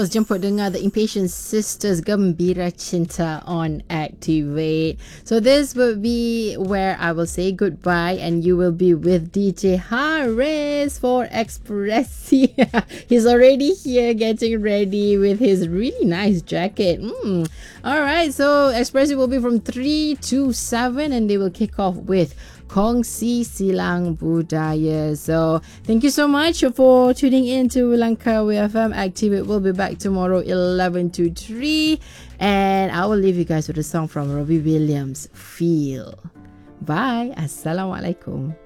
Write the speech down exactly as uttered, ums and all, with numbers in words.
was Jemput Dengar, the Impatient Sisters, Gembira Cinta on Activate. So this will be where I will say goodbye and you will be with D J Haris for Expressi. He's already here getting ready with his really nice jacket. Mm. Alright, so Expressi will be from three to seven and they will kick off with Kongsi Silang Budaya. So thank you so much for tuning in to Langkawi F M Activate. We'll be back tomorrow eleven to three and I will leave you guys with a song from Robbie Williams, Feel. Bye. Assalamualaikum.